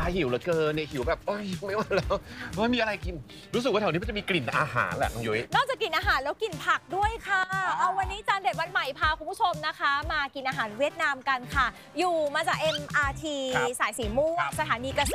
หิวเหลือเกินเนี่ยหิวแบบโอ๊ยไม่ไหวแล้วว่ามีอะไรกินรู้สึกว่าแถวนี้มันจะมีกลิ่นอาหารแหละน้องยุ้ยนอกจากกินอาหารแล้วกินผักด้วยค่ะเอาวันนี้จานเด็ดวันใหม่พาคุณผู้ชมนะคะ มากินอาหารเวียดนามกันค่ะ อยู่มาจาก MRT สายสีม่วงสถานีกระทรวง